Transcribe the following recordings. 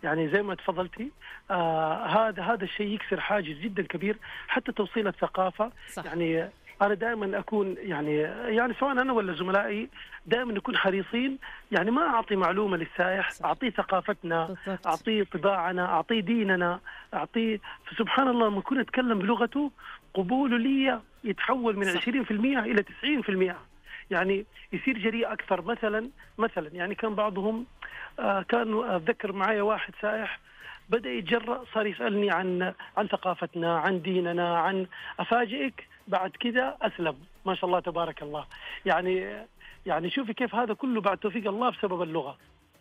يعني زي ما تفضلتي، هذا الشيء يكسر حاجز جدا كبير، حتى توصيل الثقافة. صح. يعني أنا دائما أكون يعني سواء أنا ولا زملائي دائما نكون حريصين، يعني ما أعطي معلومة للسائح، صح. أعطيه ثقافتنا، بالضبط. أعطيه طباعنا، أعطيه ديننا، أعطيه. فسبحان الله لما أكون أتكلم بلغته، قبوله لي يتحول من صح. 20% إلى 90%. يعني يصير جريء أكثر. مثلا يعني كان بعضهم كان أتذكر معي واحد سائح بدأ يتجرأ، صار يسألني عن ثقافتنا، عن ديننا، عن أفاجئك بعد كذا أسلم، ما شاء الله تبارك الله. يعني شوفي كيف هذا كله بعد توفيق الله بسبب اللغة.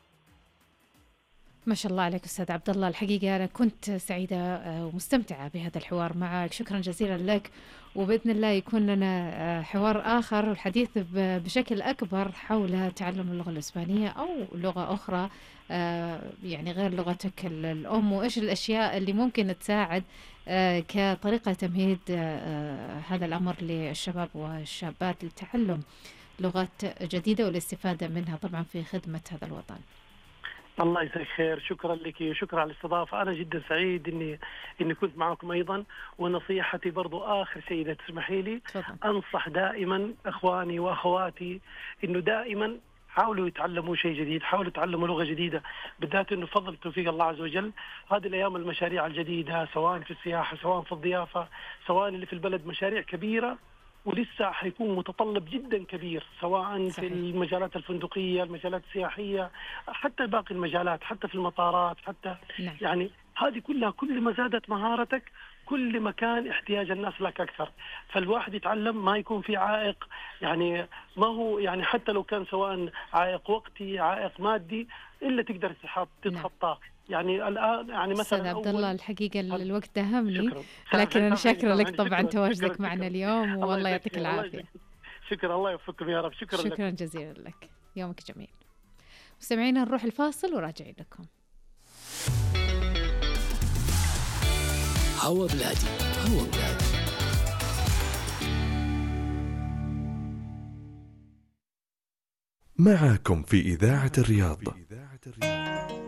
ما شاء الله عليك أستاذ عبد الله. الحقيقة أنا كنت سعيدة ومستمتعة بهذا الحوار معك. شكرا جزيلا لك، وبإذن الله يكون لنا حوار آخر والحديث بشكل أكبر حول تعلم اللغة الإسبانية أو لغة أخرى يعني غير لغتك الأم، وإيش الأشياء اللي ممكن تساعد كطريقة تمهيد هذا الأمر للشباب والشابات لتعلم لغات جديدة والاستفادة منها طبعا في خدمة هذا الوطن. الله يجزاك خير، شكرا لك وشكرا على الاستضافة. أنا جدا سعيد إني كنت معكم أيضا. ونصيحتي برضو آخر شيء إذا تسمحي لي، تفضل. أنصح دائما أخواني وأخواتي إنه دائما حاولوا يتعلموا شيء جديد، حاولوا يتعلموا لغة جديدة، بالذات إنه فضل توفيق الله عز وجل هذه الأيام المشاريع الجديدة، سواء في السياحة، سواء في الضيافة، سواء اللي في البلد، مشاريع كبيرة ولسه حيكون متطلب جدا كبير، سواء صحيح. في المجالات الفندقية، المجالات السياحية، حتى باقي المجالات، حتى في المطارات، حتى نعم. يعني هذه كلها كل ما زادت مهارتك كل ما كان احتياج الناس لك أكثر. فالواحد يتعلم، ما يكون في عائق. يعني ما هو يعني حتى لو كان سواء عائق وقتي، عائق مادي، إلا تقدر نعم. تتخطاه. يعني الآن يعني أستاذ مثلا عبد الله الحقيقة الوقت دهمني، شكرا. لكن أنا شاكرة لك سامحيني. طبعا شكرا تواجدك معنا اليوم، الله والله يجزاك يعطيك خير. الله العافية. يجزاك. شكرا، الله يوفقكم يا رب. شكرا لك. شكرا جزيلا لك، يومك جميل. مستمعينا نروح الفاصل وراجعين لكم. هوا بلادي، هوا بلادي. معكم في إذاعة الرياض.